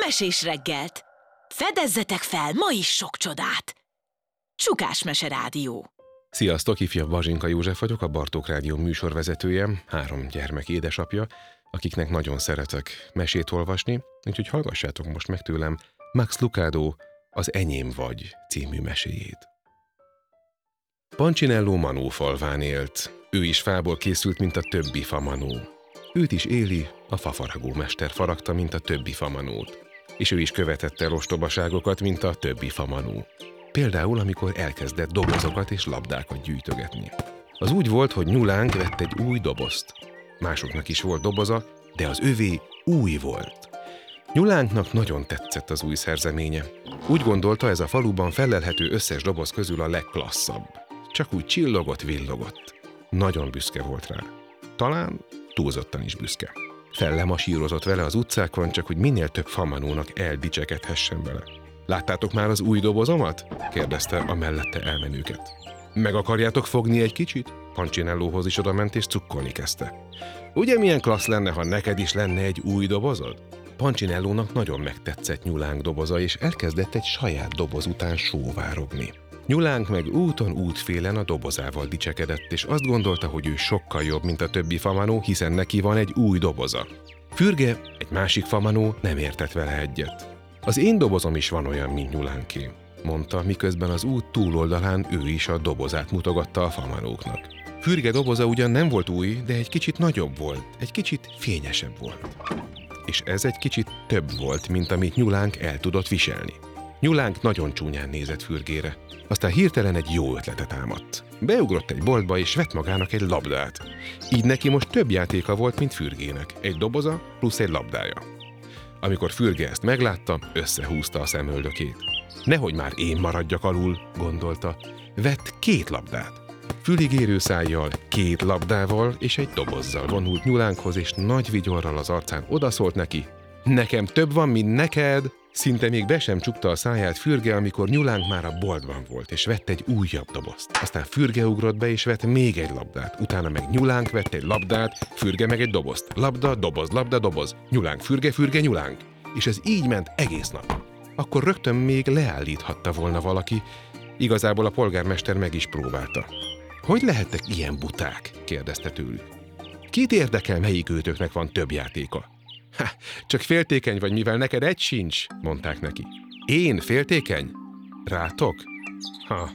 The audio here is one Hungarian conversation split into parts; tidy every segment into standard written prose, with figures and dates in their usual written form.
mesés reggelt! Fedezzetek fel ma is sok csodát! Csukás Mese Rádió. Sziasztok, ifjabb Bazsinka József vagyok, a Bartók Rádió műsorvezetője, 3 gyermek édesapja, akiknek nagyon szeretek mesét olvasni, úgyhogy hallgassátok most meg tőlem Max Lucado Az Enyém vagy című meséjét. Pancinello Manó falván élt. Ő is fából készült, mint a többi famanó. Őt is Éli, a fafaragó mester faragta, mint a többi famanót. És ő is követett el ostobaságokat, mint a többi famanó. Például, amikor elkezdett dobozokat és labdákat gyűjtögetni. Az úgy volt, hogy Nyulánk vett egy új dobozt. Másoknak is volt doboza, de az övé új volt. Nyulánknak nagyon tetszett az új szerzeménye. Úgy gondolta, ez a faluban fellelhető összes doboz közül a legklasszabb. Csak úgy csillogott, villogott. Nagyon büszke volt rá. Talán túlzottan is büszke. Fellemasírozott vele az utcákon, csak hogy minél több famanónak eldicsekedhessen vele. Láttátok már az új dobozomat? Kérdezte a mellette elmenőket. Meg akarjátok fogni egy kicsit? Pancinellóhoz is odament és cukkolni kezdte. Ugye milyen klassz lenne, ha neked is lenne egy új dobozod? Pancinellónak nagyon megtetszett Nyulánk doboza, és elkezdett egy saját doboz után sóvárogni. Nyulánk meg úton útfélen a dobozával dicsekedett, és azt gondolta, hogy ő sokkal jobb, mint a többi famanó, hiszen neki van egy új doboza. Fürge, egy másik famanó nem értett vele egyet. Az én dobozom is van olyan, mint Nyulánké, mondta, miközben az út túloldalán ő is a dobozát mutogatta a famanóknak. Fürge doboza ugyan nem volt új, de egy kicsit nagyobb volt, egy kicsit fényesebb volt. És ez egy kicsit több volt, mint amit Nyulánk el tudott viselni. Nyulánk nagyon csúnyán nézett Fürgére. Aztán hirtelen egy jó ötlete támadt. Beugrott egy boltba és vett magának egy labdát. Így neki most több játéka volt, mint Fürgének. Egy doboza plusz egy labdája. Amikor Fürge ezt meglátta, összehúzta a szemöldökét. Nehogy már én maradjak alul, gondolta. Vett 2 labdát. Füligérő szájjal, 2 labdával és egy dobozzal vonult Nyulánkhoz, és nagy vigyorral az arcán odaszólt neki. Nekem több van, mint neked! Szinte még be sem csukta a száját Fürge, amikor Nyulánk már a boltban volt, és vett egy újabb dobozt. Aztán Fürge ugrott be, és vett még egy labdát. Utána meg Nyulánk vett egy labdát, Fürge meg egy dobozt. Labda, doboz. Nyulánk, Fürge, Nyulánk. És ez így ment egész nap. Akkor rögtön még leállíthatta volna valaki. Igazából a polgármester meg is próbálta. Hogy lehettek ilyen buták? Kérdezte tőlük. Kit érdekel, melyik őtöknek van több játéka? Csak féltékeny vagy, mivel neked egy sincs, mondták neki. Én féltékeny? Rátok? Ha.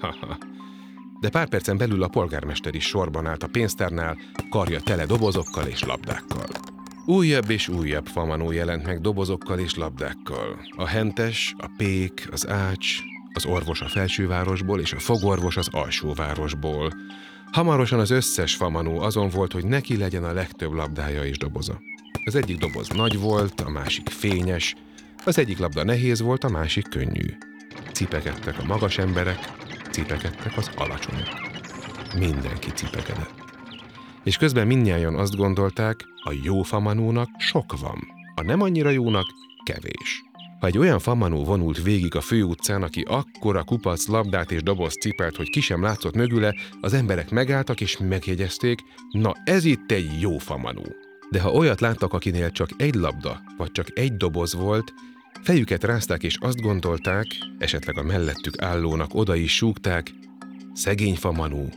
De pár percen belül a polgármester is sorban állt a pénztárnál, karja tele dobozokkal és labdákkal. Újabb és újabb famanó jelent meg dobozokkal és labdákkal. A hentes, a pék, az ács, az orvos a felsővárosból és a fogorvos az alsóvárosból. Hamarosan az összes famanó azon volt, hogy neki legyen a legtöbb labdája és doboza. Az egyik doboz nagy volt, a másik fényes, az egyik labda nehéz volt, a másik könnyű. Cipekedtek a magas emberek, cipekedtek az alacsonyok. Mindenki cipekedett. És közben mindnyájan azt gondolták, a jó famanónak sok van, a nem annyira jónak kevés. Ha egy olyan famanó vonult végig a főutcán, aki akkora kupac, labdát és dobozt cipelt, hogy ki sem látszott mögüle, az emberek megálltak és megjegyezték, na ez itt egy jó famanó. De ha olyat láttak, akinél csak egy labda, vagy csak egy doboz volt, fejüket rázták és azt gondolták, esetleg a mellettük állónak oda is súgták, szegény famanó,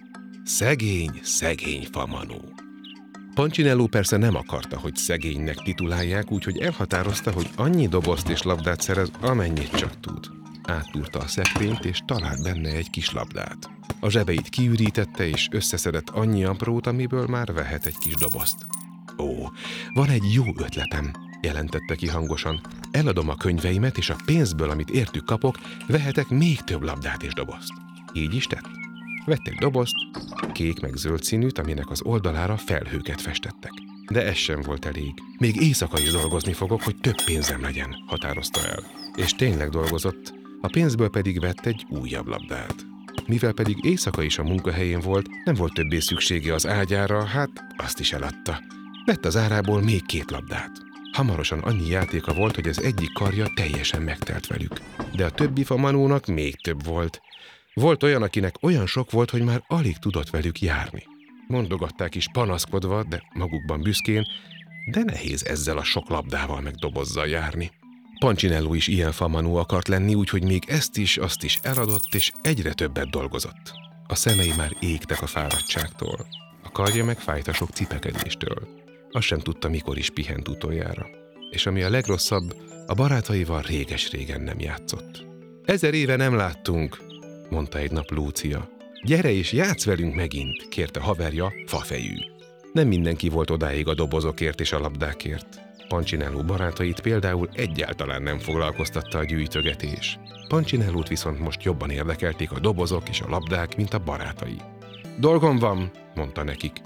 szegény famanó. Pancinelló persze nem akarta, hogy szegénynek titulálják, úgyhogy elhatározta, hogy annyi dobozt és labdát szerez, amennyit csak tud. Áttúrta a szekrényt, és talált benne egy kis labdát. A zsebeit kiürítette, és összeszedett annyi aprót, amiből már vehet egy kis dobozt. Ó, van egy jó ötletem, jelentette ki hangosan. Eladom a könyveimet, és a pénzből, amit értük kapok, vehetek még több labdát és dobozt. Így is tett. Vett egy dobozt, kék meg zöld színűt, aminek az oldalára felhőket festettek. De ez sem volt elég. Még éjszaka is dolgozni fogok, hogy több pénzem legyen, határozta el. És tényleg dolgozott, a pénzből pedig vett egy újabb labdát. Mivel pedig éjszaka is a munkahelyén volt, nem volt többé szüksége az ágyára, hát azt is eladta. Vett az árából még 2 labdát. Hamarosan annyi játéka volt, hogy az egyik karja teljesen megtelt velük. De a többi famanónak még több volt. Volt olyan, akinek olyan sok volt, hogy már alig tudott velük járni. Mondogatták is panaszkodva, de magukban büszkén, de nehéz ezzel a sok labdával meg dobozzal járni. Punchinello is ilyen famanó akart lenni, úgyhogy még ezt is, azt is eladott, és egyre többet dolgozott. A szemei már égtek a fáradtságtól, a karja meg fájt a sok cipekedéstől. Azt sem tudta, mikor is pihent utoljára. És ami a legrosszabb, a barátaival réges-régen nem játszott. 1000 éve nem láttunk, mondta egy nap Lúcia. Gyere és játsz velünk megint, kérte haverja, Fafejű. Nem mindenki volt odáig a dobozokért és a labdákért. Punchinello barátait például egyáltalán nem foglalkoztatta a gyűjtögetés. Punchinellót viszont most jobban érdekelték a dobozok és a labdák, mint a barátai. Dolgom van, mondta nekik.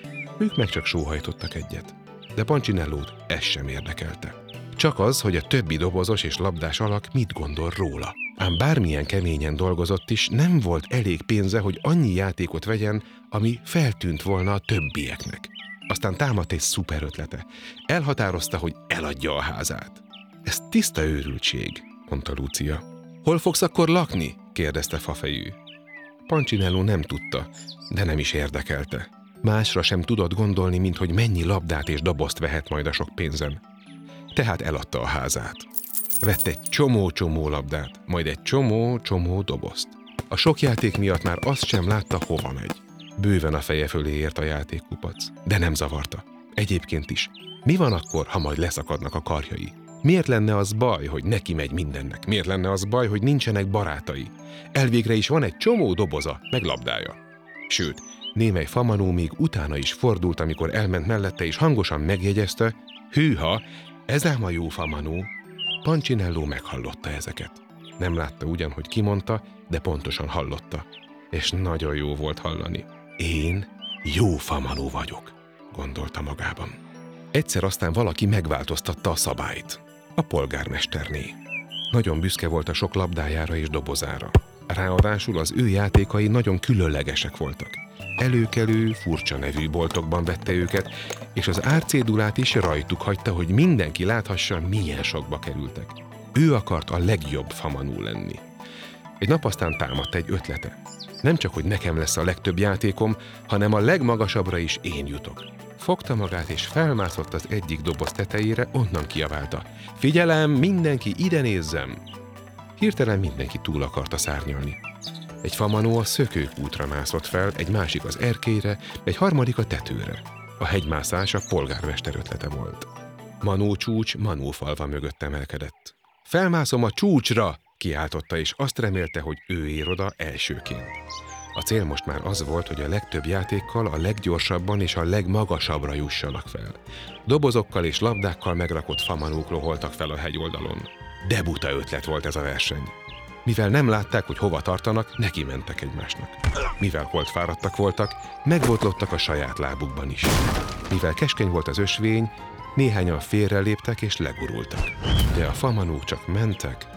Ők meg csak sóhajtottak egyet. De Punchinellót ez sem érdekelte. Csak az, hogy a többi dobozos és labdás alak mit gondol róla. Ám bármilyen keményen dolgozott is, nem volt elég pénze, hogy annyi játékot vegyen, ami feltűnt volna a többieknek. Aztán támadt egy szuper ötlete. Elhatározta, hogy eladja a házát. Ez tiszta őrültség, mondta Lúcia. Hol fogsz akkor lakni? kérdezte Fafejű. Punchinello nem tudta, de nem is érdekelte. Másra sem tudott gondolni, mint hogy mennyi labdát és dobozt vehet majd a sok pénzen. Tehát eladta a házát. Vett egy csomó-csomó labdát, majd egy csomó-csomó dobozt. A sok játék miatt már azt sem látta, hova megy. Bőven a feje fölé ért a játékkupac, de nem zavarta. Egyébként is. Mi van akkor, ha majd leszakadnak a karjai? Miért lenne az baj, hogy neki megy mindennek? Miért lenne az baj, hogy nincsenek barátai? Elvégre is van egy csomó doboza, meg labdája. Sőt, némely famanó még utána is fordult, amikor elment mellette, és hangosan megjegyezte, hűha, ez ám a jó famanó. Punchinello meghallotta ezeket. Nem látta ugyan, hogy kimondta, de pontosan hallotta. És nagyon jó volt hallani. Én jó famanó vagyok, gondolta magában. Egyszer aztán valaki megváltoztatta a szabályt. A polgármesterné. Nagyon büszke volt a sok labdájára és dobozára. Ráadásul az ő játékai nagyon különlegesek voltak. Előkelő, furcsa nevű boltokban vette őket, és az árcédulát is rajtuk hagyta, hogy mindenki láthassa, milyen sokba kerültek. Ő akart a legjobb famanó lenni. Egy nap aztán támadt egy ötlete. Nem csak, hogy nekem lesz a legtöbb játékom, hanem a legmagasabbra is én jutok. Fogta magát és felmászott az egyik doboz tetejére, onnan kiabálta. Figyelem, mindenki ide nézzem! Hirtelen mindenki túl akarta szárnyalni. Egy famanó a szökőkútra mászott fel, egy másik az erkélyre, egy harmadik a tetőre. A hegymászás a polgármester ötlete volt. Manó csúcs Manófalva mögött emelkedett. Felmászom a csúcsra! Kiáltotta, és azt remélte, hogy ő ér oda elsőként. A cél most már az volt, hogy a legtöbb játékkal a leggyorsabban és a legmagasabbra jussanak fel. Dobozokkal és labdákkal megrakott famanók roholtak fel a hegyoldalon. De buta ötlet volt ez a verseny. Mivel nem látták, hogy hova tartanak, neki mentek egymásnak. Mivel holtfáradtak voltak, megbotlottak a saját lábukban is. Mivel keskeny volt az ösvény, néhányan félreléptek és legurultak. De a famanók csak mentek.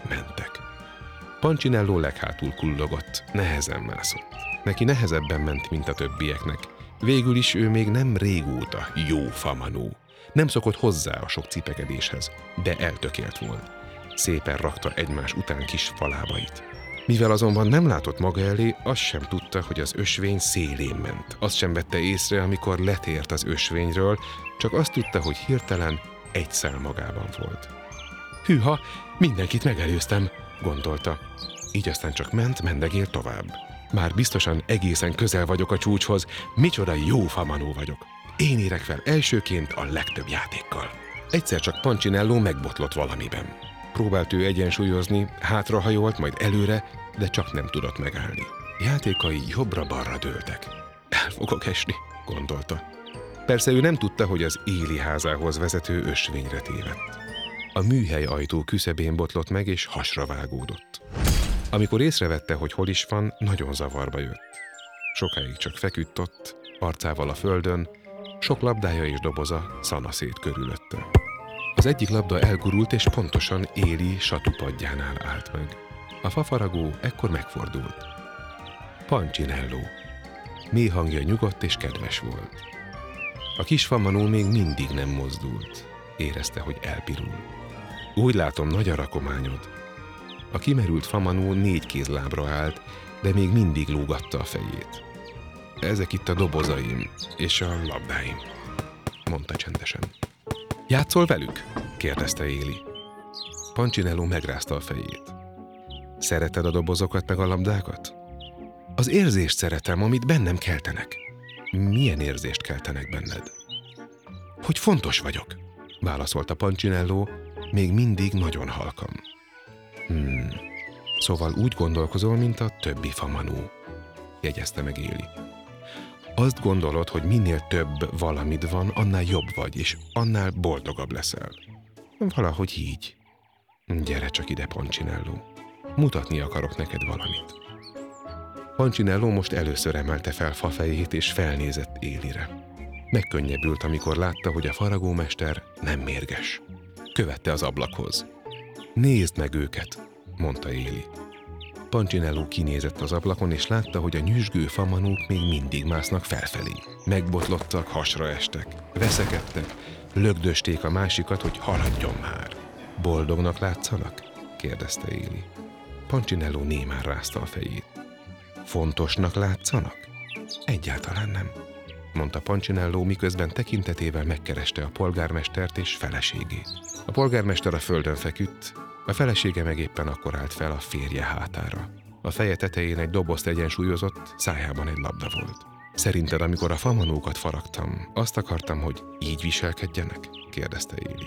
Punchinello leghátul kullogott, nehezen mászott. Neki nehezebben ment, mint a többieknek. Végül is ő még nem régóta jó famanó. Nem szokott hozzá a sok cipekedéshez, de eltökélt volt. Szépen rakta egymás után kis falábait. Mivel azonban nem látott maga elé, azt sem tudta, hogy az ösvény szélén ment. Azt sem vette észre, amikor letért az ösvényről, csak azt tudta, hogy hirtelen egy szál magában volt. Hűha, mindenkit megelőztem, gondolta. Így aztán csak mendegélt tovább. Már biztosan egészen közel vagyok a csúcshoz, micsoda jó famanó vagyok. Én érek fel elsőként a legtöbb játékkal. Egyszer csak Punchinello megbotlott valamiben. Próbált ő egyensúlyozni, hátrahajolt, majd előre, de csak nem tudott megállni. Játékai jobbra-balra dőltek. El fogok esni, gondolta. Persze ő nem tudta, hogy az Éli házához vezető ösvényre tévedt. A műhely ajtó küszöbén botlott meg, és hasra vágódott. Amikor észrevette, hogy hol is van, nagyon zavarba jött. Sokáig csak feküdt ott, arcával a földön, sok labdája és doboza szanaszét körülötte. Az egyik labda elgurult, és pontosan Éli satupadjánál állt meg. A fafaragó ekkor megfordult. Punchinello. Mély hangja nyugodt és kedves volt. A kis famanó még mindig nem mozdult. Érezte, hogy elpirul. Úgy látom, nagy a rakományod. A kimerült famanó 4 kézlábra állt, de még mindig lógatta a fejét. Ezek itt a dobozaim és a labdáim, mondta csendesen. Játszol velük? kérdezte Éli. Punchinello megrázta a fejét. Szereted a dobozokat meg a labdákat? Az érzést szeretem, amit bennem keltenek. Milyen érzést keltenek benned? Hogy fontos vagyok, válaszolta Punchinello, még mindig nagyon halkan. Szóval úgy gondolkozol, mint a többi famanó, jegyezte meg Éli. Azt gondolod, hogy minél több valamid van, annál jobb vagy, és annál boldogabb leszel. Valahogy így. Gyere csak ide, Punchinello. Mutatni akarok neked valamit. Punchinello most először emelte fel fafejét, és felnézett Élire. Megkönnyebbült, amikor látta, hogy a faragómester nem mérges. Követte az ablakhoz. Nézd meg őket, mondta Éli. Punchinello kinézett az ablakon, és látta, hogy a nyüzsgő famanók még mindig másznak felfelé. Megbotlottak, hasra estek, veszekedtek, lögdösték a másikat, hogy haladjon már. Boldognak látszanak? kérdezte Éli. Punchinello némán rázta a fejét. Fontosnak látszanak? Egyáltalán nem, mondta Punchinello, miközben tekintetével megkereste a polgármestert és feleségét. A polgármester a földön feküdt, a felesége meg éppen akkor állt fel a férje hátára. A feje tetején egy dobozt egyensúlyozott, szájában egy labda volt. Szerinted, amikor a famanókat faragtam, azt akartam, hogy így viselkedjenek? kérdezte Éli.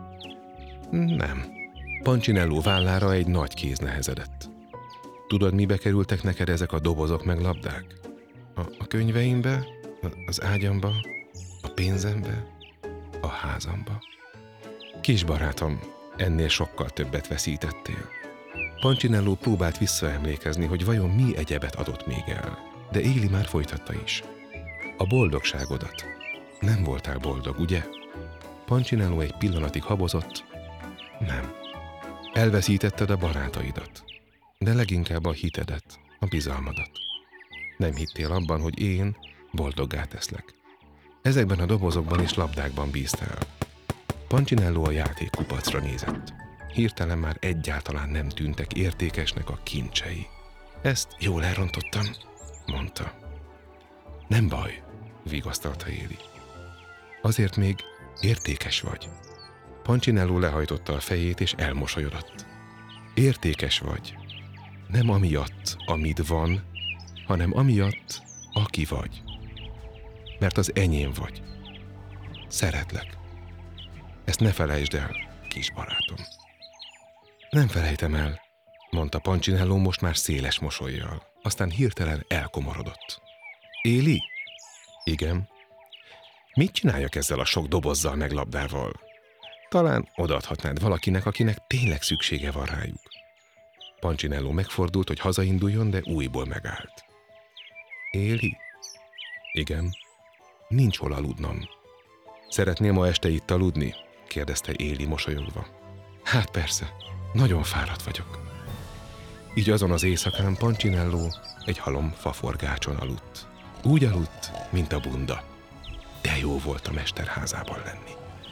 Nem. Punchinello vállára egy nagy kéz nehezedett. Tudod, mibe kerültek neked ezek a dobozok meg labdák? A könyveimbe, az ágyamba, a pénzembe, a házamba. Kis barátom, ennél sokkal többet veszítettél. Punchinello próbált visszaemlékezni, hogy vajon mi egyebet adott még el, de Éli már folytatta is. A boldogságodat. Nem voltál boldog, ugye? Punchinello egy pillanatig habozott. Nem. Elveszítetted a barátaidat, de leginkább a hitedet, a bizalmadat. Nem hittél abban, hogy én boldoggá teszlek. Ezekben a dobozokban és labdákban bíztál. Punchinello a játékkupacra nézett. Hirtelen már egyáltalán nem tűntek értékesnek a kincsei. Ezt jól elrontottam, mondta. Nem baj, vigasztalta Éli. Azért még értékes vagy. Punchinello lehajtotta a fejét és elmosolyodott. Értékes vagy. Nem amiatt, amit van, hanem amiatt, aki vagy. Mert az enyém vagy. Szeretlek. Ezt ne felejtsd el, kis barátom. Nem felejtem el, mondta Punchinello most már széles mosollyal. Aztán hirtelen elkomorodott. Éli? Igen. Mit csináljak ezzel a sok dobozzal meg labdával? Talán odaadhatnád valakinek, akinek tényleg szüksége van rájuk. Punchinello megfordult, hogy hazainduljon, de újból megállt. Éli? Igen. Nincs hol aludnom. Szeretnél ma este itt aludni? kérdezte Éli mosolyogva. Hát persze, nagyon fáradt vagyok. Így azon az éjszakán Punchinello egy halom faforgácson aludt. Úgy aludt, mint a bunda. De jó volt a mesterházában lenni.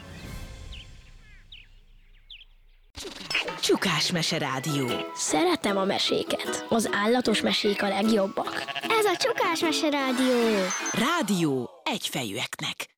Csukás Meserádió. Szeretem a meséket. Az állatos mesék a legjobbak. Ez a Csukás Meserádió. Rádió egyfejűeknek.